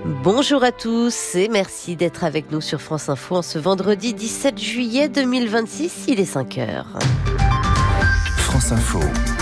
Bonjour à tous et merci d'être avec nous sur France Info en ce vendredi 17 juillet 2026, il est 5h. France Info.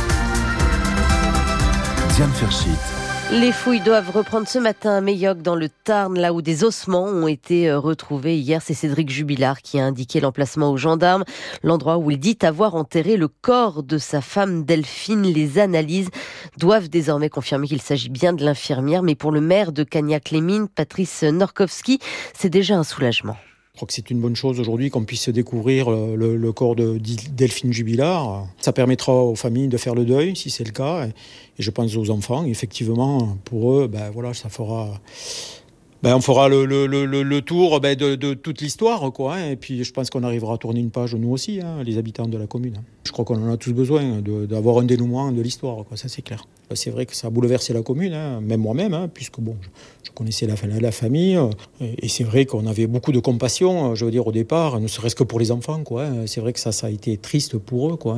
Diane Ferchit. Les fouilles doivent reprendre ce matin à Meilloc dans le Tarn, là où des ossements ont été retrouvés hier. C'est Cédric Jubilard qui a indiqué l'emplacement aux gendarmes, l'endroit où il dit avoir enterré le corps de sa femme Delphine. Les analyses doivent désormais confirmer qu'il s'agit bien de l'infirmière, mais pour le maire de Cagnac-les-Mines, Patrice Norkowski, c'est déjà un soulagement. Je crois que c'est une bonne chose aujourd'hui qu'on puisse découvrir le corps de Delphine Jubilard. Ça permettra aux familles de faire le deuil, si c'est le cas. Et je pense aux enfants, effectivement, pour eux, ça fera... on fera le tour de toute l'histoire, quoi. Et puis je pense qu'on arrivera à tourner une page, nous aussi, les habitants de la commune. Je crois qu'on en a tous besoin, d'avoir un dénouement de l'histoire, quoi. Ça c'est clair. C'est vrai que ça a bouleversé la commune, même moi-même, puisque je connaissais la famille. Et c'est vrai qu'on avait beaucoup de compassion, au départ, ne serait-ce que pour les enfants, quoi. C'est vrai que ça a été triste pour eux, quoi.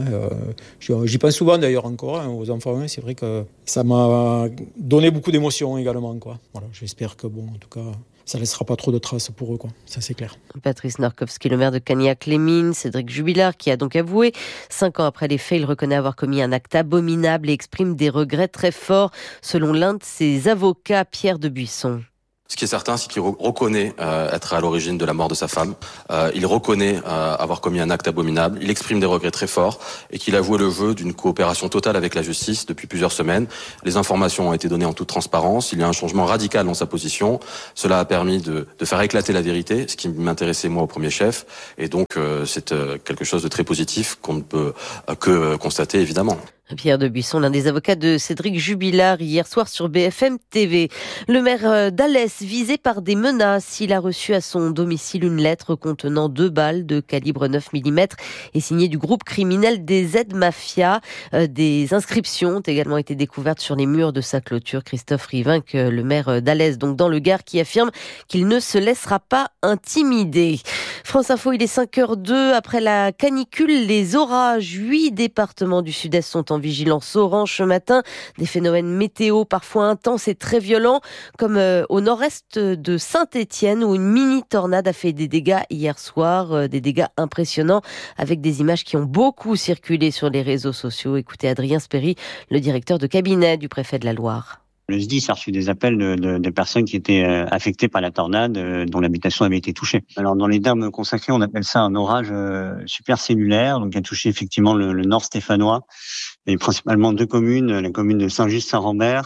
J'y pense souvent d'ailleurs encore, aux enfants. C'est vrai que ça m'a donné beaucoup d'émotions également, quoi. Voilà, j'espère que, en tout cas, ça ne laissera pas trop de traces pour eux, quoi. Ça, c'est clair. Patrice Norkowski, le maire de Cagnac-les-Mines, Cédric Jubilard, qui a donc avoué. 5 ans après les faits, il reconnaît avoir commis un acte abominable et exprime des regrets très forts, selon l'un de ses avocats, Pierre de Buisson. Ce qui est certain, c'est qu'il reconnaît être à l'origine de la mort de sa femme. Il reconnaît avoir commis un acte abominable. Il exprime des regrets très forts et qu'il avoue le vœu d'une coopération totale avec la justice depuis plusieurs semaines. Les informations ont été données en toute transparence. Il y a un changement radical dans sa position. Cela a permis de faire éclater la vérité, ce qui m'intéressait moi au premier chef. Et donc, c'est quelque chose de très positif qu'on ne peut que constater, évidemment. Pierre de Buisson, l'un des avocats de Cédric Jubilard, hier soir sur BFM TV. Le maire d'Alès, visé par des menaces, il a reçu à son domicile une lettre contenant 2 balles de calibre 9 mm et signée du groupe criminel des Z-Mafia. Des inscriptions ont également été découvertes sur les murs de sa clôture. Christophe Rivinc, le maire d'Alès, donc dans le Gard, qui affirme qu'il ne se laissera pas intimider. France Info, il est 5h02. Après la canicule, les orages, 8 départements du sud-est sont en vigilance orange ce matin. Des phénomènes météo parfois intenses et très violents, comme au nord-est de Saint-Étienne, où une mini-tornade a fait des dégâts hier soir, des dégâts impressionnants, avec des images qui ont beaucoup circulé sur les réseaux sociaux. Écoutez Adrien Spéry, le directeur de cabinet du préfet de la Loire. Le SDIS a reçu des appels de personnes qui étaient affectées par la tornade, dont l'habitation avait été touchée. Alors, dans les termes consacrés, on appelle ça un orage supercellulaire, donc qui a touché effectivement le nord stéphanois, et principalement 2 communes, la commune de Saint-Just-Saint-Rambert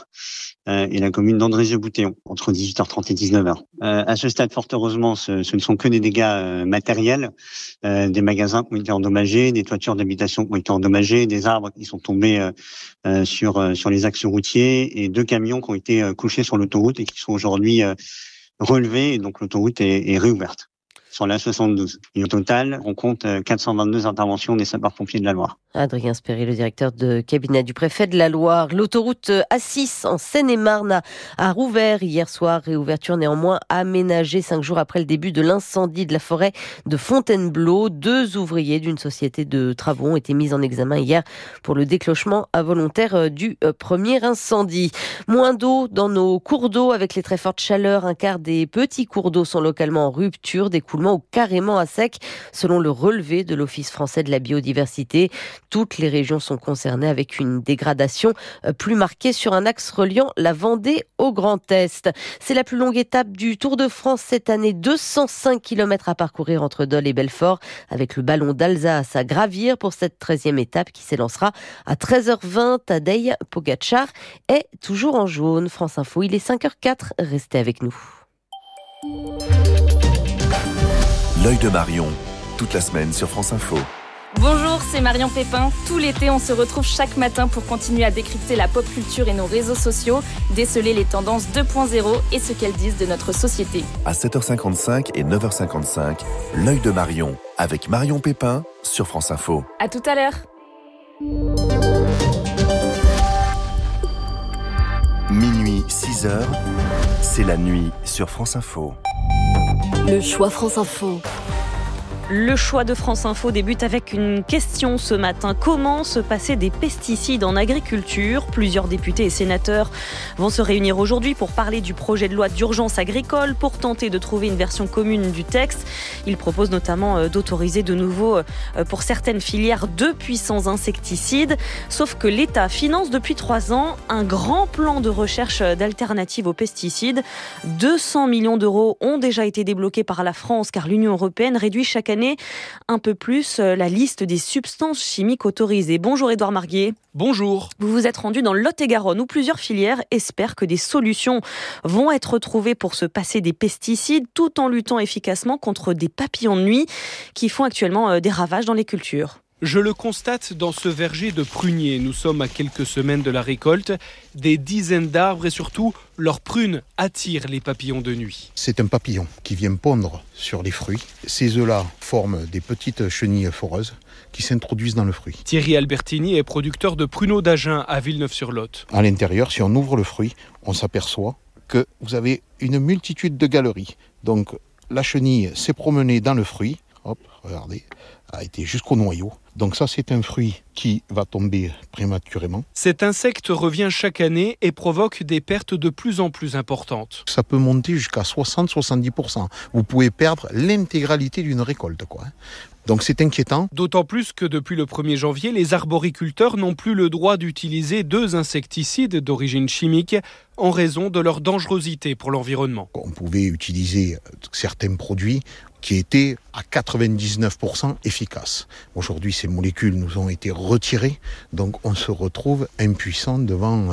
et la commune d'Andrézieux-Boutéon, entre 18h30 et 19h. À ce stade, fort heureusement, ce ne sont que des dégâts matériels. Des magasins ont été endommagés, des toitures d'habitation ont été endommagées, des arbres qui sont tombés sur les axes routiers et 2 camions qui ont été couchés sur l'autoroute et qui sont aujourd'hui relevés, et donc l'autoroute est réouverte sur la 72. Et au total, on compte 422 interventions des sapeurs-pompiers de la Loire. Adrien Spéry, le directeur de cabinet du préfet de la Loire. L'autoroute A6 en Seine-et-Marne a rouvert hier soir. Réouverture néanmoins aménagée 5 jours après le début de l'incendie de la forêt de Fontainebleau. 2 ouvriers d'une société de travaux ont été mis en examen hier pour le déclenchement involontaire du premier incendie. Moins d'eau dans nos cours d'eau avec les très fortes chaleurs. Un quart des petits cours d'eau sont localement en rupture, d'écoulement ou carrément à sec, selon le relevé de l'Office français de la biodiversité. Toutes les régions sont concernées avec une dégradation plus marquée sur un axe reliant la Vendée au Grand Est. C'est la plus longue étape du Tour de France cette année. 205 km à parcourir entre Dole et Belfort, avec le ballon d'Alsace à gravir pour cette 13e étape qui s'élancera à 13h20. Tadej Pogačar est toujours en jaune. France Info, il est 5h04. Restez avec nous. L'œil de Marion, toute la semaine sur France Info. Bonjour, c'est Marion Pépin. Tout l'été, on se retrouve chaque matin pour continuer à décrypter la pop culture et nos réseaux sociaux, déceler les tendances 2.0 et ce qu'elles disent de notre société. À 7h55 et 9h55, l'œil de Marion, avec Marion Pépin sur France Info. À tout à l'heure. Minuit, 6h, c'est la nuit sur France Info. Le choix France Info. Le choix de France Info débute avec une question ce matin. Comment se passer des pesticides en agriculture ? Plusieurs députés et sénateurs vont se réunir aujourd'hui pour parler du projet de loi d'urgence agricole pour tenter de trouver une version commune du texte. Ils proposent notamment d'autoriser de nouveau pour certaines filières 2 puissants insecticides. Sauf que l'État finance depuis 3 ans un grand plan de recherche d'alternatives aux pesticides. 200 millions d'euros ont déjà été débloqués par la France car l'Union européenne réduit chaque année un peu plus la liste des substances chimiques autorisées. Bonjour Édouard Marguier. Bonjour. Vous vous êtes rendu dans le Lot-et-Garonne où plusieurs filières espèrent que des solutions vont être trouvées pour se passer des pesticides tout en luttant efficacement contre des papillons de nuit qui font actuellement des ravages dans les cultures. Je le constate dans ce verger de pruniers. Nous sommes à quelques semaines de la récolte. Des dizaines d'arbres et surtout, leurs prunes attirent les papillons de nuit. C'est un papillon qui vient pondre sur les fruits. Ces œufs-là forment des petites chenilles foreuses qui s'introduisent dans le fruit. Thierry Albertini est producteur de pruneaux d'Agen à Villeneuve-sur-Lot. À l'intérieur, si on ouvre le fruit, on s'aperçoit que vous avez une multitude de galeries. Donc la chenille s'est promenée dans le fruit. Hop, regardez, a été jusqu'au noyau. Donc ça, c'est un fruit qui va tomber prématurément. Cet insecte revient chaque année et provoque des pertes de plus en plus importantes. Ça peut monter jusqu'à 60-70%. Vous pouvez perdre l'intégralité d'une récolte, Donc c'est inquiétant. D'autant plus que depuis le 1er janvier, les arboriculteurs n'ont plus le droit d'utiliser 2 insecticides d'origine chimique en raison de leur dangerosité pour l'environnement. On pouvait utiliser certains produits qui étaient à 99% efficaces. Aujourd'hui, ces molécules nous ont été retirées, donc on se retrouve impuissant devant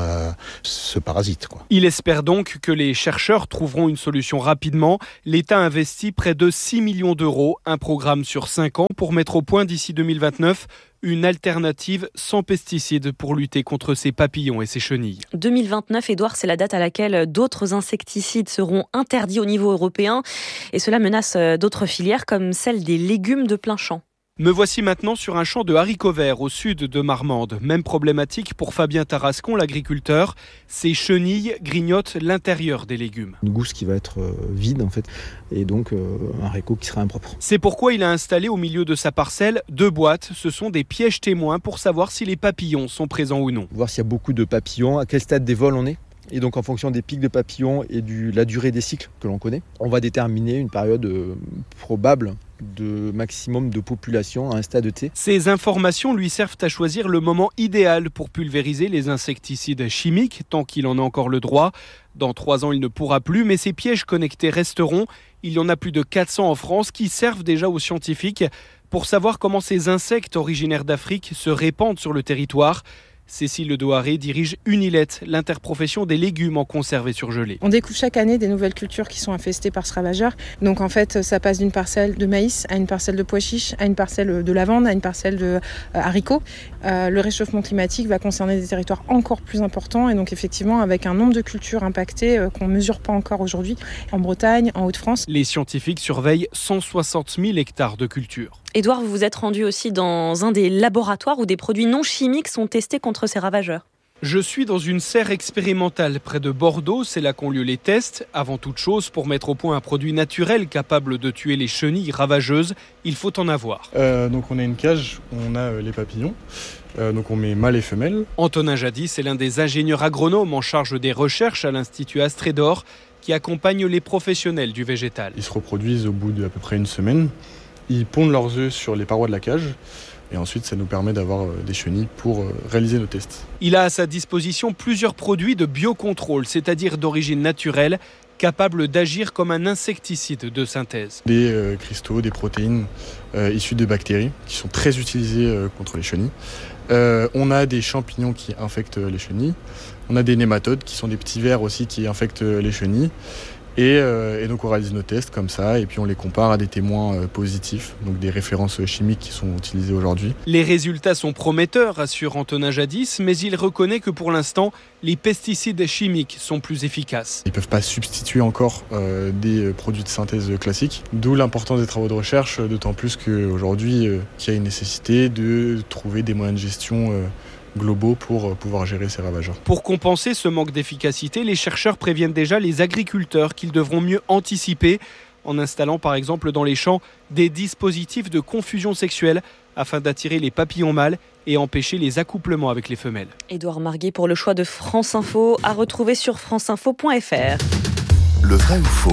ce parasite. Il espère donc que les chercheurs trouveront une solution rapidement. L'État investit près de 6 millions d'euros, un programme sur 5 ans pour mettre au point d'ici 2029 une alternative sans pesticides pour lutter contre ces papillons et ces chenilles. 2029, Édouard, c'est la date à laquelle d'autres insecticides seront interdits au niveau européen. Et cela menace d'autres filières comme celle des légumes de plein champ. Me voici maintenant sur un champ de haricots verts au sud de Marmande. Même problématique pour Fabien Tarascon, l'agriculteur. Ces chenilles grignotent l'intérieur des légumes. Une gousse qui va être vide en fait, et donc un haricot qui sera impropre. C'est pourquoi il a installé au milieu de sa parcelle 2 boîtes. Ce sont des pièges témoins pour savoir si les papillons sont présents ou non. Voir s'il y a beaucoup de papillons, à quel stade des vols on est. Et donc en fonction des pics de papillons et de la durée des cycles que l'on connaît, on va déterminer une période probable de maximum de population à un stade T. Ces informations lui servent à choisir le moment idéal pour pulvériser les insecticides chimiques, tant qu'il en a encore le droit. Dans 3 ans, il ne pourra plus, mais ces pièges connectés resteront. Il y en a plus de 400 en France qui servent déjà aux scientifiques pour savoir comment ces insectes originaires d'Afrique se répandent sur le territoire. Cécile Le Doharé dirige Unilet, l'interprofession des légumes en conserve et surgelés. On découvre chaque année des nouvelles cultures qui sont infestées par ce ravageur. Donc en fait, ça passe d'une parcelle de maïs à une parcelle de pois chiches, à une parcelle de lavande, à une parcelle de haricots. Le réchauffement climatique va concerner des territoires encore plus importants et donc effectivement avec un nombre de cultures impactées qu'on ne mesure pas encore aujourd'hui en Bretagne, en Hauts-de-France. Les scientifiques surveillent 160 000 hectares de culture. Édouard, vous vous êtes rendu aussi dans un des laboratoires où des produits non chimiques sont testés contre ces ravageurs. Je suis dans une serre expérimentale près de Bordeaux, c'est là qu'ont lieu les tests. Avant toute chose, pour mettre au point un produit naturel capable de tuer les chenilles ravageuses, il faut en avoir. Donc on a une cage où on a les papillons, donc on met mâle et femelle. Antonin Jadis est l'un des ingénieurs agronomes en charge des recherches à l'Institut Astrédor qui accompagne les professionnels du végétal. Ils se reproduisent au bout d'à peu près 1 semaine. Ils pondent leurs œufs sur les parois de la cage et ensuite ça nous permet d'avoir des chenilles pour réaliser nos tests. Il a à sa disposition plusieurs produits de biocontrôle, c'est-à-dire d'origine naturelle, capables d'agir comme un insecticide de synthèse. Des cristaux, des protéines issues de bactéries qui sont très utilisées contre les chenilles. On a des champignons qui infectent les chenilles. On a des nématodes qui sont des petits vers aussi qui infectent les chenilles. Et donc on réalise nos tests comme ça et puis on les compare à des témoins positifs, donc des références chimiques qui sont utilisées aujourd'hui. Les résultats sont prometteurs, assure Antonin Jadis, mais il reconnaît que pour l'instant, les pesticides chimiques sont plus efficaces. Ils ne peuvent pas substituer encore des produits de synthèse classiques, d'où l'importance des travaux de recherche, d'autant plus qu'aujourd'hui, il y a une nécessité de trouver des moyens de gestion globaux pour pouvoir gérer ces ravageurs. Pour compenser ce manque d'efficacité, les chercheurs préviennent déjà les agriculteurs qu'ils devront mieux anticiper en installant par exemple dans les champs des dispositifs de confusion sexuelle afin d'attirer les papillons mâles et empêcher les accouplements avec les femelles. Édouard Marguet pour le choix de France Info, à retrouver sur franceinfo.fr. Le vrai ou faux ?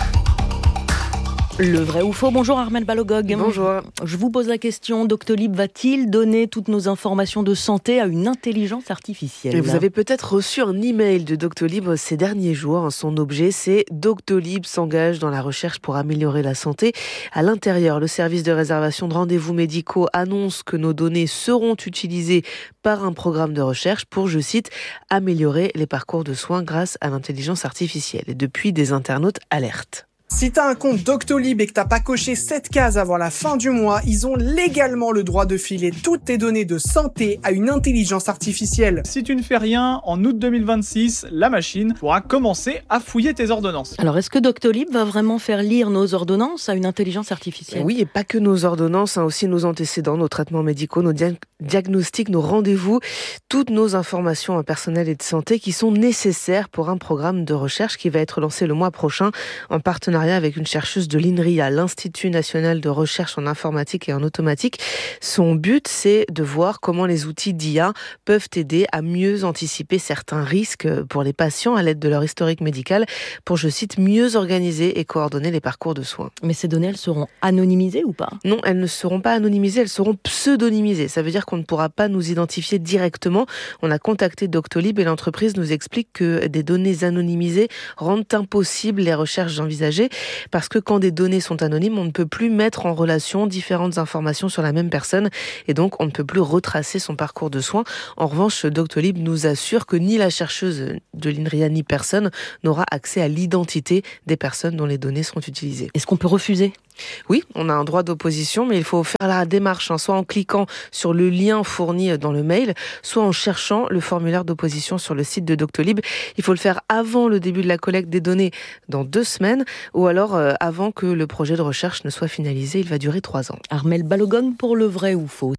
Le vrai ou faux. Bonjour Armelle Balogog. Bonjour. Je vous pose la question, Doctolib va-t-il donner toutes nos informations de santé à une intelligence artificielle ? Et vous avez peut-être reçu un email de Doctolib ces derniers jours. Son objet, c'est Doctolib s'engage dans la recherche pour améliorer la santé. À l'intérieur, le service de réservation de rendez-vous médicaux annonce que nos données seront utilisées par un programme de recherche pour, je cite, améliorer les parcours de soins grâce à l'intelligence artificielle. Et depuis, des internautes alertent. Si t'as un compte Doctolib et que t'as pas coché cette case avant la fin du mois, ils ont légalement le droit de filer toutes tes données de santé à une intelligence artificielle. Si tu ne fais rien, en août 2026, la machine pourra commencer à fouiller tes ordonnances. Alors, est-ce que Doctolib va vraiment faire lire nos ordonnances à une intelligence artificielle ? Oui, et pas que nos ordonnances, aussi nos antécédents, nos traitements médicaux, nos diagnostics, nos rendez-vous, toutes nos informations personnelles et de santé qui sont nécessaires pour un programme de recherche qui va être lancé le mois prochain en partenariat avec une chercheuse de l'INRIA, l'Institut national de recherche en informatique et en automatique. Son but, c'est de voir comment les outils d'IA peuvent aider à mieux anticiper certains risques pour les patients à l'aide de leur historique médical pour, je cite, mieux organiser et coordonner les parcours de soins. Mais ces données, elles seront anonymisées ou pas ? Non, elles ne seront pas anonymisées, elles seront pseudonymisées. Ça veut dire qu'on ne pourra pas nous identifier directement. On a contacté Doctolib et l'entreprise nous explique que des données anonymisées rendent impossible les recherches envisagées. Parce que quand des données sont anonymes, on ne peut plus mettre en relation différentes informations sur la même personne et donc on ne peut plus retracer son parcours de soins. En revanche, Doctolib nous assure que ni la chercheuse de l'INRIA ni personne n'aura accès à l'identité des personnes dont les données seront utilisées. Est-ce qu'on peut refuser ? Oui, on a un droit d'opposition, mais il faut faire la démarche, soit en cliquant sur le lien fourni dans le mail, soit en cherchant le formulaire d'opposition sur le site de Doctolib. Il faut le faire avant le début de la collecte des données dans 2 semaines, ou alors avant que le projet de recherche ne soit finalisé. Il va durer 3 ans. Armelle Balogone pour le vrai ou faux.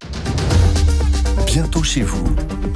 Bientôt chez vous.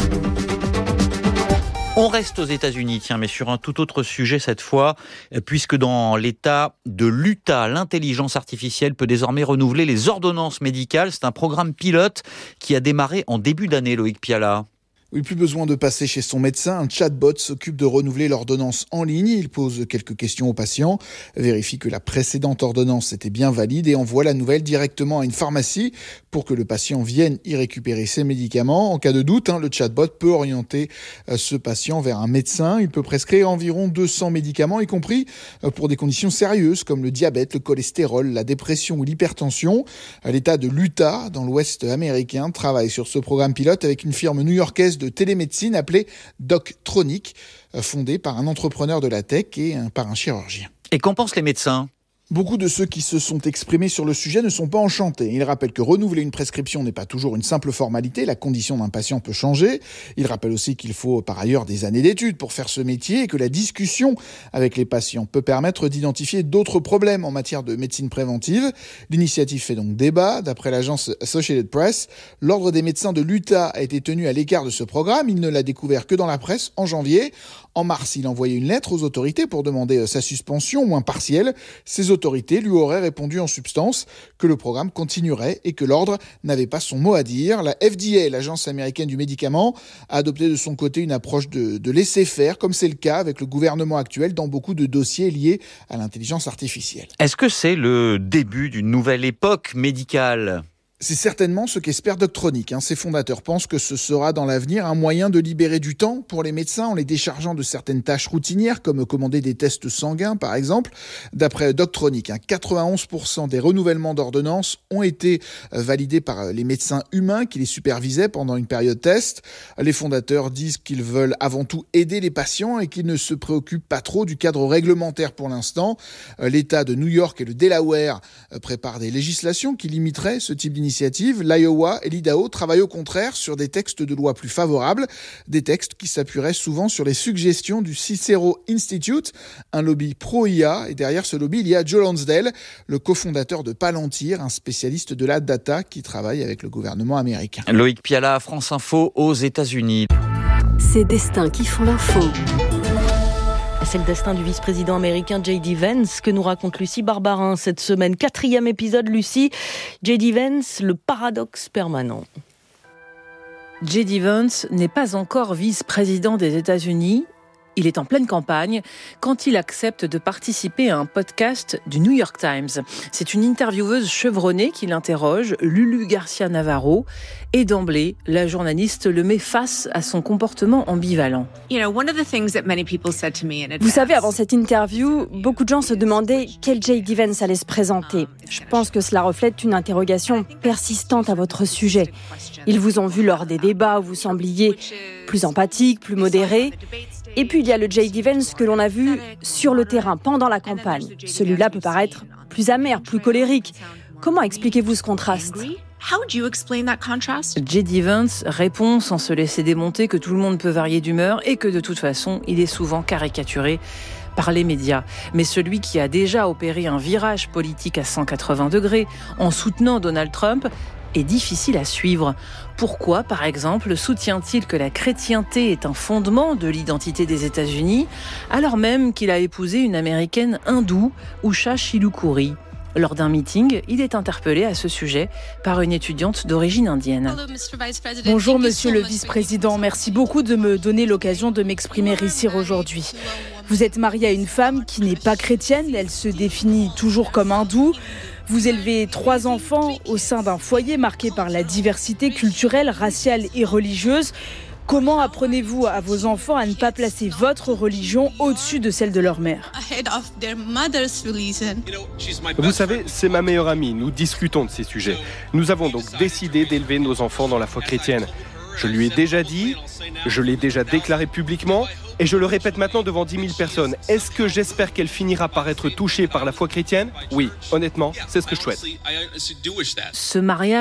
On reste aux États-Unis, mais sur un tout autre sujet cette fois, puisque dans l'État de l'Utah, l'intelligence artificielle peut désormais renouveler les ordonnances médicales. C'est un programme pilote qui a démarré en début d'année, Loïc Piala. Oui, plus besoin de passer chez son médecin. Un chatbot s'occupe de renouveler l'ordonnance en ligne. Il pose quelques questions aux patients, vérifie que la précédente ordonnance était bien valide et envoie la nouvelle directement à une pharmacie pour que le patient vienne y récupérer ses médicaments. En cas de doute, le chatbot peut orienter ce patient vers un médecin. Il peut prescrire environ 200 médicaments, y compris pour des conditions sérieuses comme le diabète, le cholestérol, la dépression ou l'hypertension. L'État de l'Utah, dans l'Ouest américain, travaille sur ce programme pilote avec une firme new-yorkaise de télémédecine appelée Doctronic, fondée par un entrepreneur de la tech et par un chirurgien. Et qu'en pensent les médecins ? Beaucoup de ceux qui se sont exprimés sur le sujet ne sont pas enchantés. Ils rappellent que renouveler une prescription n'est pas toujours une simple formalité. La condition d'un patient peut changer. Ils rappellent aussi qu'il faut par ailleurs des années d'études pour faire ce métier et que la discussion avec les patients peut permettre d'identifier d'autres problèmes en matière de médecine préventive. L'initiative fait donc débat. D'après l'agence Associated Press, l'ordre des médecins de l'Utah a été tenu à l'écart de ce programme. Il ne l'a découvert que dans la presse en janvier. En mars, il envoyait une lettre aux autorités pour demander sa suspension, moins partielle. Ces autorités lui auraient répondu en substance que le programme continuerait et que l'ordre n'avait pas son mot à dire. La FDA, l'agence américaine du médicament, a adopté de son côté une approche de laisser-faire, comme c'est le cas avec le gouvernement actuel dans beaucoup de dossiers liés à l'intelligence artificielle. Est-ce que c'est le début d'une nouvelle époque médicale ? C'est certainement ce qu'espère Doctronic. Ses fondateurs pensent que ce sera dans l'avenir un moyen de libérer du temps pour les médecins en les déchargeant de certaines tâches routinières comme commander des tests sanguins par exemple. D'après Doctronic, 91% des renouvellements d'ordonnances ont été validés par les médecins humains qui les supervisaient pendant une période test. Les fondateurs disent qu'ils veulent avant tout aider les patients et qu'ils ne se préoccupent pas trop du cadre réglementaire pour l'instant. L'État de New York et le Delaware préparent des législations qui limiteraient ce type d'initiative. L'Iowa et l'Idaho travaillent au contraire sur des textes de loi plus favorables, des textes qui s'appuieraient souvent sur les suggestions du Cicero Institute, un lobby pro-IA. Et derrière ce lobby, il y a Joe Lonsdale, le cofondateur de Palantir, un spécialiste de la data qui travaille avec le gouvernement américain. Loïc Piala, France Info aux États-Unis. Ces destins qui font l'info. C'est le destin du vice-président américain J.D. Vance que nous raconte Lucie Barbarin cette semaine. 4e épisode, Lucie. J.D. Vance, le paradoxe permanent. J.D. Vance n'est pas encore vice-président des États-Unis. Il est en pleine campagne quand il accepte de participer à un podcast du New York Times. C'est une intervieweuse chevronnée qui l'interroge, Lulu Garcia Navarro, et d'emblée, la journaliste le met face à son comportement ambivalent. Vous savez, avant cette interview, beaucoup de gens se demandaient quel J.D. Vance allait se présenter. Je pense que cela reflète une interrogation persistante à votre sujet. Ils vous ont vu lors des débats où vous sembliez plus empathique, plus modéré. Et puis il y a le J.D. Vance que l'on a vu sur le terrain pendant la campagne. Celui-là peut paraître plus amer, plus colérique. Comment expliquez-vous ce contraste ? J.D. Vance répond sans se laisser démonter que tout le monde peut varier d'humeur et que de toute façon, il est souvent caricaturé par les médias. Mais celui qui a déjà opéré un virage politique à 180 degrés en soutenant Donald Trump est difficile à suivre. Pourquoi, par exemple, soutient-il que la chrétienté est un fondement de l'identité des États-Unis, alors même qu'il a épousé une américaine hindoue, Usha Shilukuri ? Lors d'un meeting, il est interpellé à ce sujet par une étudiante d'origine indienne. Bonjour Monsieur le Vice-président, merci beaucoup de me donner l'occasion de m'exprimer ici aujourd'hui. Vous êtes marié à une femme qui n'est pas chrétienne, elle se définit toujours comme hindoue. Vous élevez 3 enfants au sein d'un foyer marqué par la diversité culturelle, raciale et religieuse. Comment apprenez-vous à vos enfants à ne pas placer votre religion au-dessus de celle de leur mère ? Vous savez, c'est ma meilleure amie, nous discutons de ces sujets. Nous avons donc décidé d'élever nos enfants dans la foi chrétienne. Je lui ai déjà dit, je l'ai déjà déclaré publiquement, et je le répète maintenant devant 10 000 personnes. Est-ce que j'espère qu'elle finira par être touchée par la foi chrétienne ? Oui, honnêtement, c'est ce que je souhaite. Ce mariage